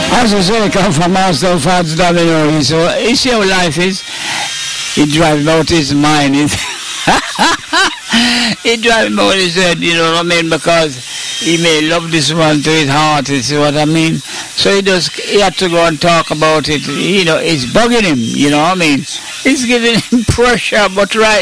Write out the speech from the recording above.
As I say, come from Master Fats Domino. So, you see how life is? It drives out his mind. It drives him out his head, you know what I mean? Because he may love this one to his heart, you see what I mean? So he had to go and talk about it. You know, it's bugging him, you know what I mean? It's giving him pressure, but right